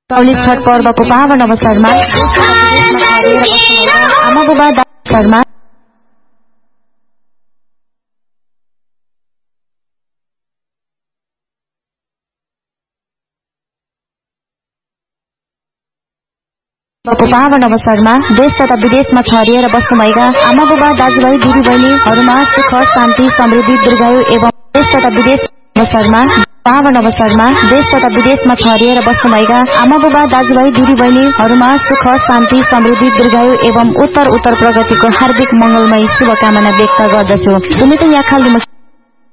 दीपावली छठ पर्वको पावन अवसरमा आमा बुबा शर्मा पावन अवसरमा देश तथा विदेशमा छरिएर बस्नुभएका आमा बुबा दाजुभाइ दिदीबहिनीहरूमा सुख शान्ति समृद्धि दीर्घायु एवं देश तथा विदेश अवसरमा पावन अवसरमा देश तथा विदेशमा छरिएर बस्नुभएका आमा बुबा दाजुभाइ दिदीबहिनीहरूमा सुख शान्ति समृद्धि दीर्घायु एवं उत्तर प्रगतिको हार्दिक मंगलमय शुभकामना व्यक्त गर्दछु।